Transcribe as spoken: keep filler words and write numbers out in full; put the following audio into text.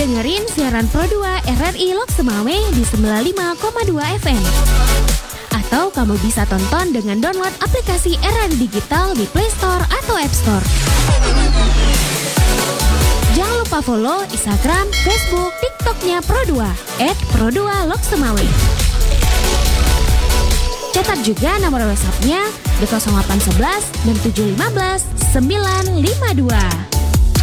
dengerin siaran Pro dua R R I Lok Semawe di sembilan puluh lima koma dua F M. Atau kamu bisa tonton dengan download aplikasi R R I Digital di Play Store atau App Store. Jangan lupa follow Instagram, Facebook, TikToknya Pro dua et pro dua Lok Semawe. Catat juga nomor WhatsApp-nya di nol delapan satu satu dan tujuh lima sembilan lima dua.